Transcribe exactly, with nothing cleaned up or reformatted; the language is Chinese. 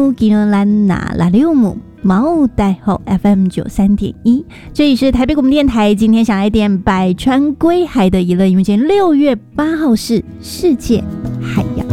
姆吉诺兰纳拉六姆毛代后 F M 九三点一，这里是台北广播电台。今天想来点百川归海的娱乐音乐节，六月八号是世界海洋